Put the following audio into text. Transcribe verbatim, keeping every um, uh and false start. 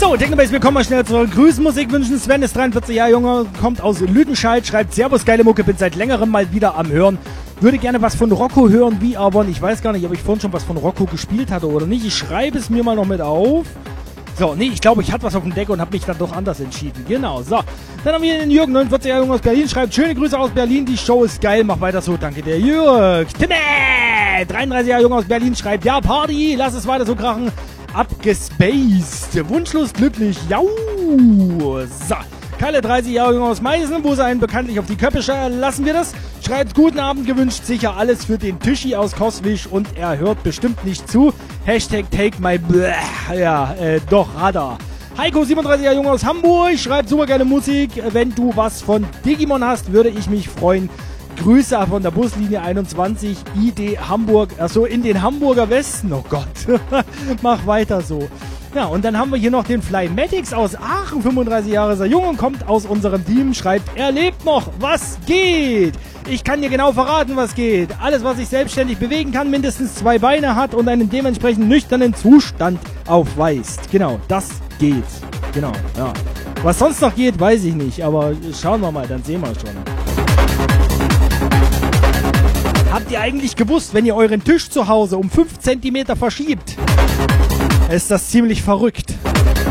So, Technobase, wir kommen mal schnell zurück. Grüßmusik wünschen. Sven ist dreiundvierzig Jahre jung, kommt aus Lüdenscheid, schreibt Servus, geile Mucke, bin seit längerem mal wieder am Hören. Würde gerne was von Rocco hören, wie aber, ich weiß gar nicht, ob ich vorhin schon was von Rocco gespielt hatte oder nicht. Ich schreibe es mir mal noch mit auf. So, nee, ich glaube, ich hatte was auf dem Deck und habe mich dann doch anders entschieden. Genau, so. Dann haben wir den Jürgen, neunundvierzig Jahre jung aus Berlin, schreibt schöne Grüße aus Berlin, die Show ist geil, mach weiter so, danke der Jürg. Timme, dreiunddreißig Jahre jung aus Berlin, schreibt, ja, Party, lass es weiter so krachen. Abgespaced, wunschlos glücklich, jau. So. Kalle, dreißig Jahre jung aus Meißen, wo sie einen bekanntlich auf die Köppe schauen, lassen wir das. Schreibt, guten Abend gewünscht, sicher alles für den Tischi aus Koswisch und er hört bestimmt nicht zu. Hashtag take my bleh. Ja, äh, doch, hat er. Heiko, siebenunddreißig Jahre jung aus Hamburg, schreibt super geile Musik. Wenn du was von Digimon hast, würde ich mich freuen. Grüße von der Buslinie einundzwanzig, I D Hamburg, achso, in den Hamburger Westen. Oh Gott, mach weiter so. Ja, und dann haben wir hier noch den Flymatics aus Aachen, fünfunddreißig Jahre ist er jung und kommt aus unserem Team, schreibt, er lebt noch, was geht? Ich kann dir genau verraten, was geht. Alles, was sich selbstständig bewegen kann, mindestens zwei Beine hat und einen dementsprechend nüchternen Zustand aufweist. Genau, das geht. Genau, ja. Was sonst noch geht, weiß ich nicht, aber schauen wir mal, dann sehen wir schon. Habt ihr eigentlich gewusst, wenn ihr euren Tisch zu Hause um fünf Zentimeter verschiebt, ist das ziemlich verrückt.